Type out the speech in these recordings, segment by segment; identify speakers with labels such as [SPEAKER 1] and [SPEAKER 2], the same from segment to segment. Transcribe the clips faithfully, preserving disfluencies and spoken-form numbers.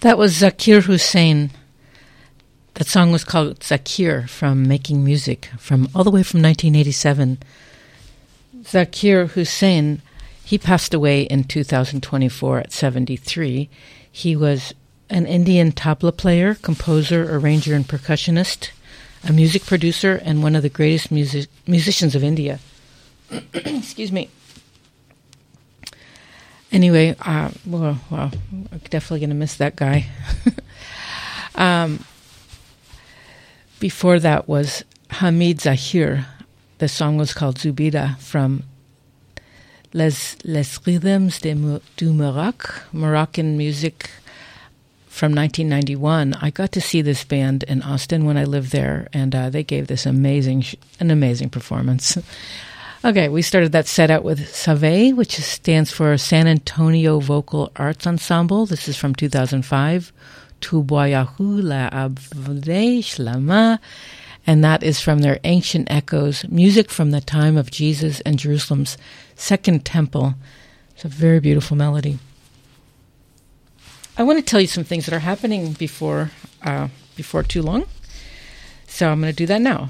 [SPEAKER 1] That was Zakir Hussain. That song was called Zakir from Making Music, from all the way from nineteen eighty-seven. Zakir Hussain, he passed away in two thousand twenty-four at seventy-three. He was an Indian tabla player, composer, arranger, and percussionist, a music producer, and one of the greatest music- musicians of India. Excuse me. Anyway, uh, well, well, I'm definitely going to miss that guy. um, before that was Hamid Zahir. The song was called Zubida from Les Les Rhythms de, du Maroc, Moroccan music from nineteen ninety-one. I got to see this band in Austin when I lived there, and uh, they gave this amazing, sh- an amazing performance. Okay, we started that set out with SAVE, which stands for San Antonio Vocal Arts Ensemble. This is from two thousand five. Tu Boyahu La Abvde Shlama. And that is from their Ancient Echoes, music from the time of Jesus and Jerusalem's Second Temple. It's a very beautiful melody. I want to tell you some things that are happening before, uh, before too long. So I'm going to do that now.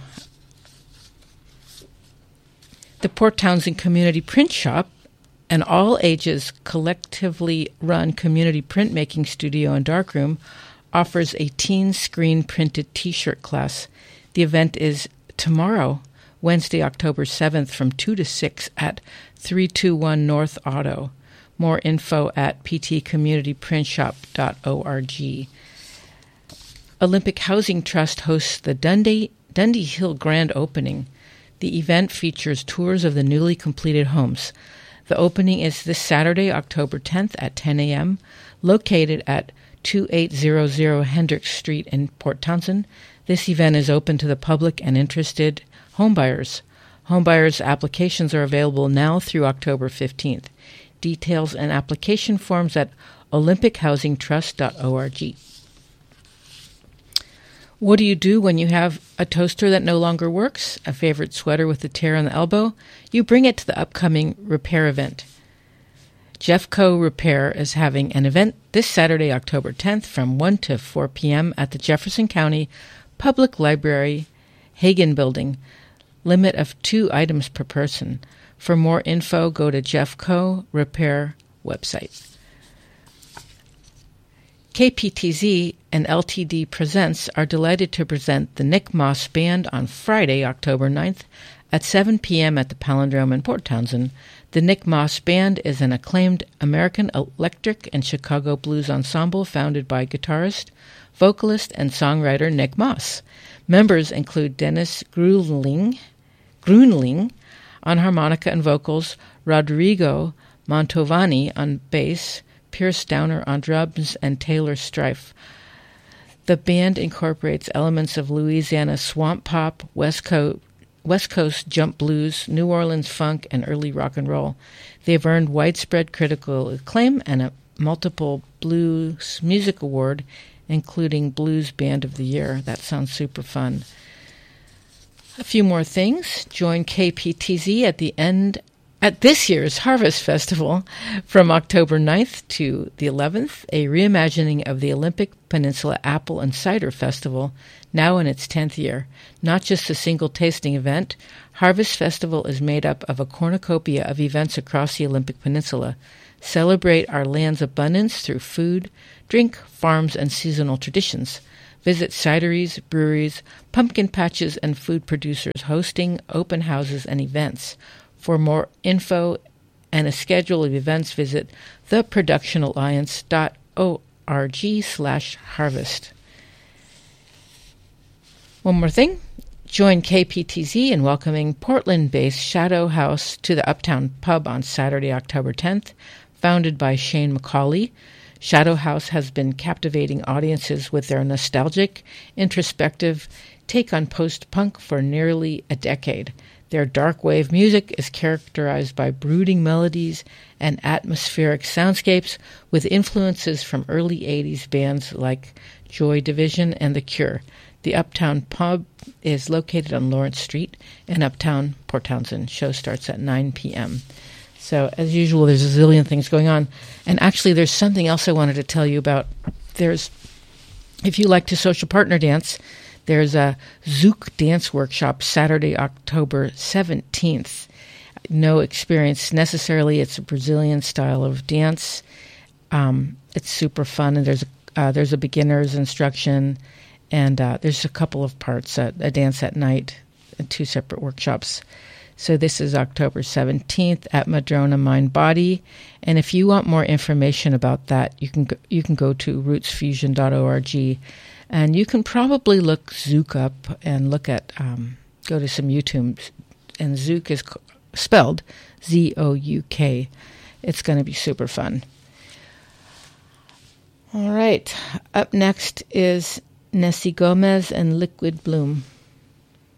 [SPEAKER 1] The Port Townsend Community Print Shop, an all-ages, collectively run community printmaking studio and darkroom, offers a teen screen printed T-shirt class. The event is tomorrow, Wednesday, October seventh, from two to six at three two one North Auto. More info at p t community print shop dot org. Olympic Housing Trust hosts the Dundee, Dundee Hill Grand Opening. The event features tours of the newly completed homes. The opening is this Saturday, October tenth at ten a.m., located at twenty-eight hundred Hendricks Street in Port Townsend. This event is open to the public and interested homebuyers. Homebuyers' applications are available now through October fifteenth. Details and application forms at olympic housing trust dot org. What do you do when you have a toaster that no longer works, a favorite sweater with a tear in the elbow? You bring it to the upcoming repair event. Jeffco Repair is having an event this Saturday, October tenth, from one to four p.m. at the Jefferson County Public Library, Hagen Building. Limit of two items per person. For more info, go to Jeffco Repair website. K P T Z and L T D Presents are delighted to present the Nick Moss Band on Friday, October ninth at seven p.m. at the Palindrome in Port Townsend. The Nick Moss Band is an acclaimed American electric and Chicago blues ensemble founded by guitarist, vocalist, and songwriter Nick Moss. Members include Dennis Grunling, Grunling on harmonica and vocals, Rodrigo Mantovani on bass, Pierce Downer on drums, and Taylor Strife. The band incorporates elements of Louisiana swamp pop, West Coast, West Coast jump blues, New Orleans funk, and early rock and roll. They have earned widespread critical acclaim and a multiple Blues Music Award, including Blues Band of the Year. That sounds super fun. A few more things. Join K P T Z at the end at this year's Harvest Festival from October ninth to the eleventh, a reimagining of the Olympic Peninsula Apple and Cider Festival, now in its tenth year. Not just a single tasting event, Harvest Festival is made up of a cornucopia of events across the Olympic Peninsula. Celebrate our land's abundance through food, drink, farms, and seasonal traditions. Visit cideries, breweries, pumpkin patches, and food producers hosting open houses and events. For more info and a schedule of events, visit the production alliance dot org slash harvest. One more thing. Join K P T Z in welcoming Portland-based Shadow House to the Uptown Pub on Saturday, October tenth. Founded by Shane McCauley, Shadow House has been captivating audiences with their nostalgic, introspective take on post-punk for nearly a decade. Their dark wave music is characterized by brooding melodies and atmospheric soundscapes with influences from early eighties bands like Joy Division and The Cure. The Uptown Pub is located on Lawrence Street in Uptown, Port Townsend. Show starts at nine p.m. So, as usual, there's a zillion things going on. And actually, there's something else I wanted to tell you about there's, if you like to social partner dance, there's a Zouk dance workshop Saturday, October seventeenth. No experience necessarily. It's a Brazilian style of dance. Um, it's super fun, and there's a, uh, there's a beginner's instruction, and uh, there's a couple of parts, uh, a dance at night, and two separate workshops. So this is October seventeenth at Madrona Mind Body. And if you want more information about that, you can go, you can go to roots fusion dot org, and you can probably look Zouk up and look at, um, go to some YouTube, and Zouk is spelled Z O U K. It's going to be super fun. All right. Up next is Nessie Gomez and Liquid Bloom.